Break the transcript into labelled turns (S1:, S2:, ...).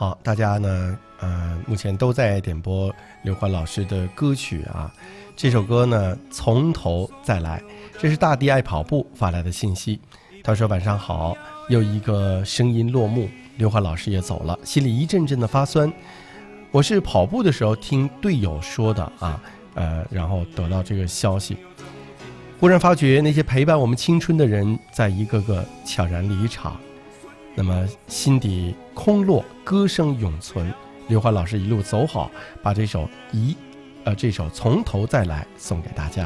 S1: 好，大家呢，目前都在点播刘欢老师的歌曲啊。这首歌呢，从头再来，这是大地爱跑步发来的信息。他说晚上好，又一个声音落幕，刘欢老师也走了，心里一阵阵的发酸。我是跑步的时候听队友说的啊，然后得到这个消息，忽然发觉那些陪伴我们青春的人在一个个悄然离场，那么心底空落，歌声永存。刘欢老师一路走好，把这首从头再来送给大家。